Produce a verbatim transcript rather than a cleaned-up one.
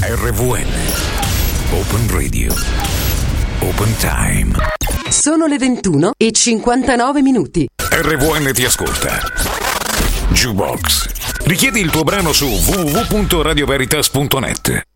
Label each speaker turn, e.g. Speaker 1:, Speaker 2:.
Speaker 1: R V N Open Radio Open Time.
Speaker 2: Sono le ventuno e cinquantanove minuti.
Speaker 1: R V N ti ascolta. Jukebox. Richiedi il tuo brano su w w w punto radio veritas punto net.